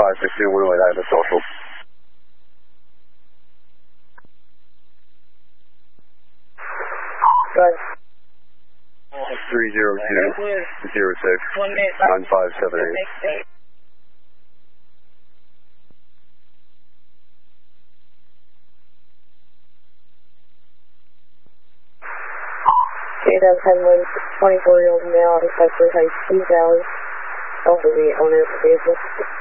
562问未来的手术。 Good. 302-06-9578. JW Penland, 24-year-old male, suspect height 2,000, elderly, owner of the vehicle.